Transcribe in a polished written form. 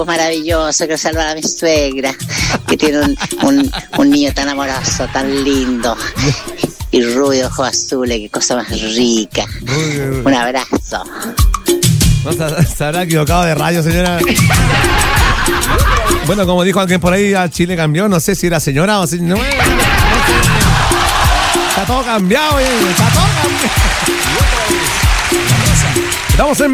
maravilloso. Quiero saludar a mi suegra, que tiene un niño tan amoroso, tan lindo. Y rubio, ojos azules, qué cosa más rica. Un abrazo. No se habrá equivocado de radio, señora. Bueno, como dijo alguien por ahí, a Chile cambió. No sé si era señora o señora. No sé. Está todo cambiado, está todo cambiado. Estamos en